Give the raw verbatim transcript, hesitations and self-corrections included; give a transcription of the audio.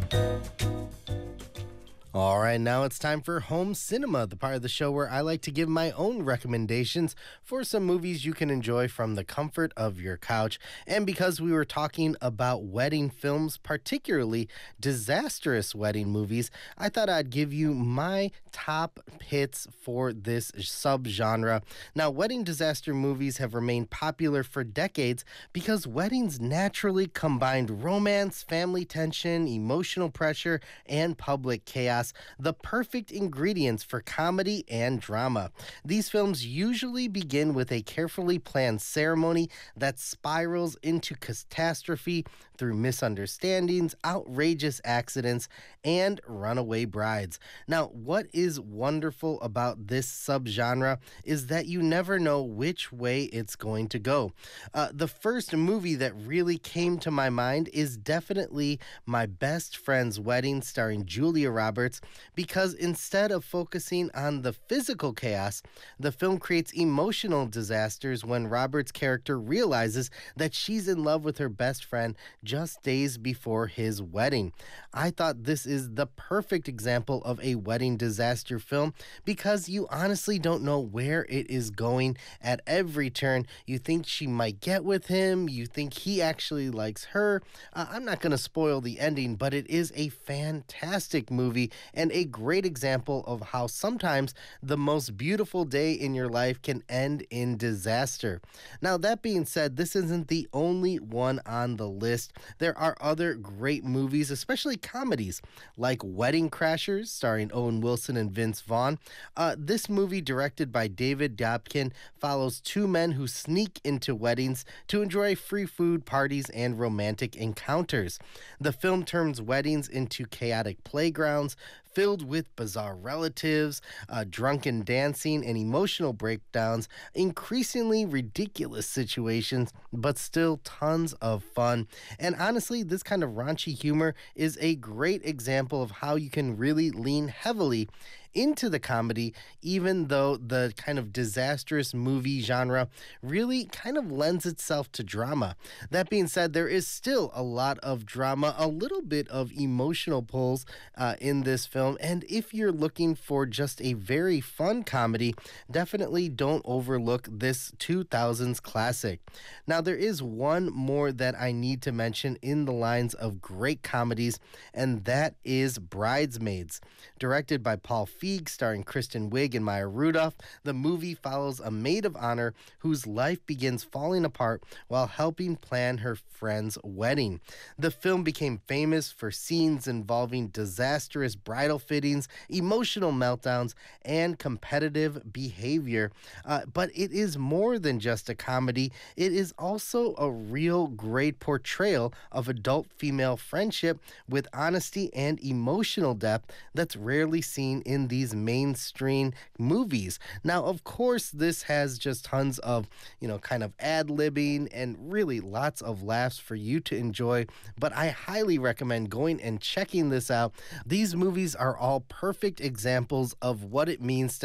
All right, now it's time for Home Cinema, the part of the show where I like to give my own recommendations for some movies you can enjoy from the comfort of your couch. And because we were talking about wedding films, particularly disastrous wedding movies, I thought I'd give you my top hits for this subgenre. Now, wedding disaster movies have remained popular for decades because weddings naturally combined romance, family tension, emotional pressure, and public chaos, the perfect ingredients for comedy and drama. These films usually begin with a carefully planned ceremony that spirals into catastrophe through misunderstandings, outrageous accidents, and runaway brides. Now, what is wonderful about this subgenre is that you never know which way it's going to go. Uh, the first movie that really came to my mind is definitely My Best Friend's Wedding, starring Julia Roberts, because instead of focusing on the physical chaos, the film creates emotional disasters when Roberts' character realizes that she's in love with her best friend just days before his wedding. I thought this is the perfect example of a wedding disaster film because you honestly don't know where it is going at every turn. You think she might get with him, you think he actually likes her. Uh, I'm not going to spoil the ending, but it is a fantastic movie and a great example of how sometimes the most beautiful day in your life can end in disaster. Now, that being said, this isn't the only one on the list. There are other great movies, especially comedies, like Wedding Crashers, starring Owen Wilson and Vince Vaughn. Uh, this movie, directed by David Dobkin, follows two men who sneak into weddings to enjoy free food, parties, and romantic encounters. The film turns weddings into chaotic playgrounds filled with bizarre relatives, uh, drunken dancing, and emotional breakdowns, increasingly ridiculous situations, but still tons of fun. And honestly, this kind of raunchy humor is a great example of how you can really lean heavily into the comedy, even though the kind of disastrous movie genre really kind of lends itself to drama. That being said, there is still a lot of drama, a little bit of emotional pulls uh, in this film. And if you're looking for just a very fun comedy, definitely don't overlook this two thousands classic. Now, there is one more that I need to mention in the lines of great comedies, and that is Bridesmaids. Directed by Paul Feig, starring Kristen Wiig and Maya Rudolph, the movie follows a maid of honor whose life begins falling apart while helping plan her friend's wedding. The film became famous for scenes involving disastrous bridal fittings, emotional meltdowns, and competitive behavior. Uh, but it is more than just a comedy. It is also a real great portrayal of adult female friendship with honesty and emotional depth that's rarely seen in these mainstream movies. Now, of course, this has just tons of, you know, kind of ad-libbing and really lots of laughs for you to enjoy, but I highly recommend going and checking this out. These movies are all perfect examples of what it means to